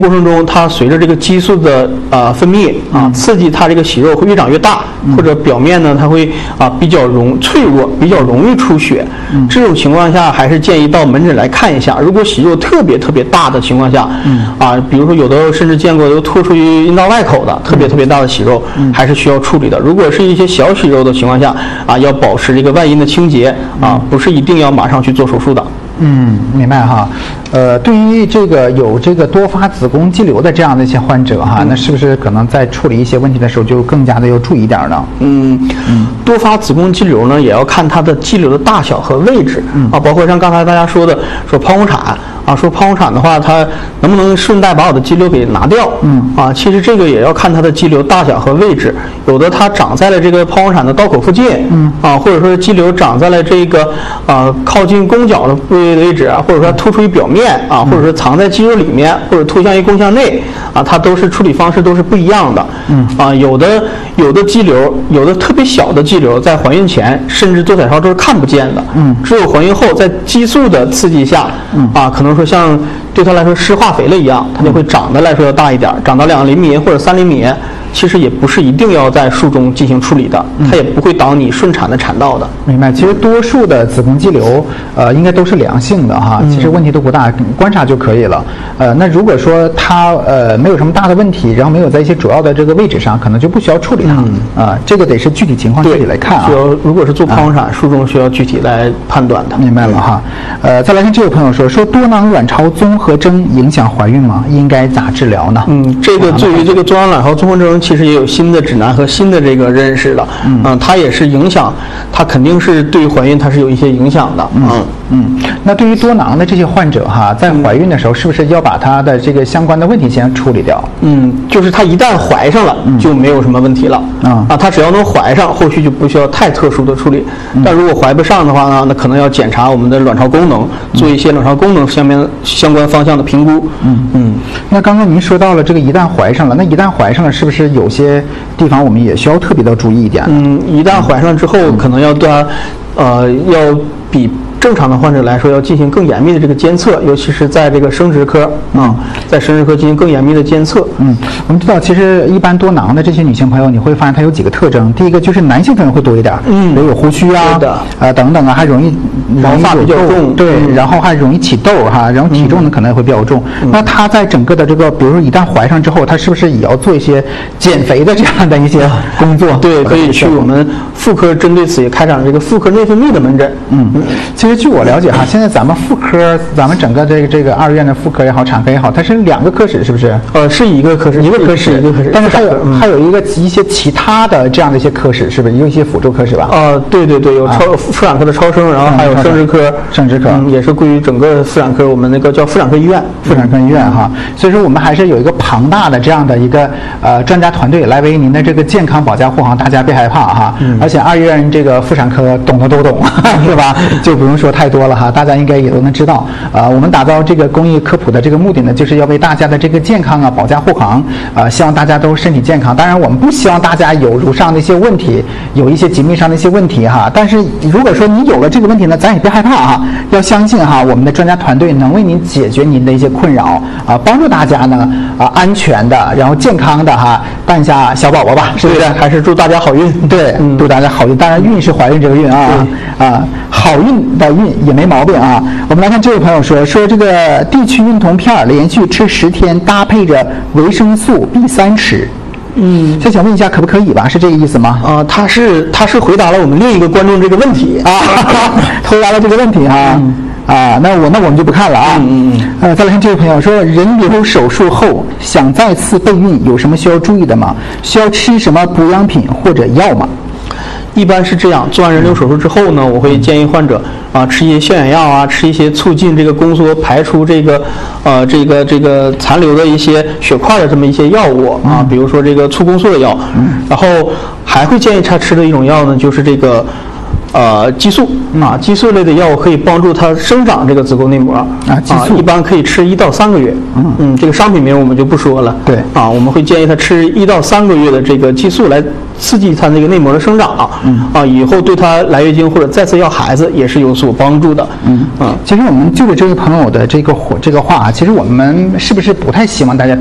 过程中，它随着这个激素的分泌刺激它这个息肉会越长越大，或者表面呢它会比较脆弱，比较容易出血。这种情况下，还是建议到门诊来看一下。如果息肉特别大的情况下，比如说有的甚至见过有脱出于阴道外口的特别大的息肉，还是需要处理的。如果是一些小息肉的情况下要保持这个外阴的清洁不是一定要马上去做手术的。 明白哈。对于这个有这个多发子宫肌瘤的这样的一些患者哈，那是不是可能在处理一些问题的时候就更加的要注意一点呢？ 多发子宫肌瘤呢，也要看它的肌瘤的大小和位置包括像刚才大家说的说剖宫产说剖宫产的话，它能不能顺带把我的肌瘤给拿掉？其实这个也要看它的肌瘤大小和位置。有的它长在了这个剖宫产的刀口附近，或者说肌瘤长在了这个靠近宫角的部位的位置或者说突出于表面或者说藏在肌肉里面，或者突向于宫腔内它都是处理方式都是不一样的。有的肌瘤，有的特别小的肌瘤，在怀孕前甚至做彩超都是看不见的。只有怀孕后，在激素的刺激下可能说像对它来说施化肥了一样，它就会长得来说要大一点，长到2厘米或者3厘米。其实也不是一定要在术中进行处理的，它也不会挡你顺产的产道的。 明白。其实多数的子宫肌瘤，应该都是良性的哈，其实问题都不大，观察就可以了。那如果说它没有什么大的问题，然后没有在一些主要的这个位置上，可能就不需要处理它。这个得是具体情况具体来看啊。 如果是做剖宫产，术中需要具体来判断的。 明白了哈。再来看这位朋友说多囊卵巢综合征影响怀孕吗？应该咋治疗呢？ 这个对于这个多囊卵巢综合征。其实也有新的指南和新的这个认识了，它也是影响，它肯定是对怀孕它是有一些影响的， 那对于多囊的这些患者哈，在怀孕的时候是不是要把它的这个相关的问题先处理掉？ 就是它一旦怀上了就没有什么问题了，它只要能怀上，后续就不需要太特殊的处理。但如果怀不上的话呢，那可能要检查我们的卵巢功能，做一些卵巢功能相关方向的评估。 那刚刚您说到了这个一旦怀上了，那一旦怀上了是不是有些地方我们也需要特别的注意一点？ 一旦怀上之后，可能要对它，要比正常的患者来说要进行更严密的这个监测，尤其是在这个生殖科在生殖科进行更严密的监测。 我们知道其实一般多囊的这些女性朋友，你会发现她有几个特征。第一个就是男性朋友会多一点，有胡须等等还容易毛发比较重， 对，然后还容易起痘哈，然后体重呢可能也会比较重。那她在整个的这个，比如说一旦怀上之后，她是不是也要做一些减肥的这样的一些工作？ 对，可以去我们妇科针对此也开展这个妇科内分泌的门诊。 其实据我了解哈，现在咱们妇科，咱们整个这个2院的妇科也好，产科也好，它是2个科室，是不是？ 是一个科室， 但是还有一些其他的这样的一些科室，是不是？有一些辅助科室吧？ 对，有妇产科的超声，然后还有生殖科，也是归于整个妇产科，我们那个叫妇产科医院哈。所以说我们还是有一个庞大的这样的一个专家团队来为您的这个健康保驾护航，大家别害怕哈。而且2院这个妇产科懂的都懂，是吧？就不用说太多了哈，大家应该也都能知道。我们打造这个公益科普的这个目的呢，就是要为大家的这个健康保驾护航，希望大家都身体健康。当然我们不希望大家有乳上的一些问题，有一些疾病上的一些问题哈。但是如果说你有了这个问题呢，咱也别害怕哈，要相信哈，我们的专家团队能为您解决您的一些困扰帮助大家呢安全的，然后健康的哈诞下小宝宝吧，是不是？ 还是祝大家好运。 对，祝大家好运。当然孕是怀孕这个孕好运的孕也没毛病啊。我们来看这位朋友说这个地区孕酮片连续吃10天，搭配着维生素 B3吃。想问一下可不可以吧？是这个意思吗？ 他是回答了我们另一个观众这个问题回答了这个问题那我们就不看了再来看这位朋友说，人流手术后想再次备孕有什么需要注意的吗？需要吃什么补养品或者药吗？ 一般是这样，做完人流手术之后呢，我会建议患者吃一些消炎药吃一些促进这个宫缩排出这个残留的一些血块的这么一些药物比如说这个促宫缩的药然后还会建议他吃的一种药呢，就是这个激素啊，激素类的药物可以帮助它生长这个子宫内膜激素一般可以吃1到3个月。这个商品名我们就不说了。 对啊，我们会建议他吃1到3个月的这个激素来刺激他那个内膜的生长。以后对他来月经或者再次要孩子也是有所帮助的。 其实我们就着这位朋友的这个话啊，其实我们是不是不太希望大家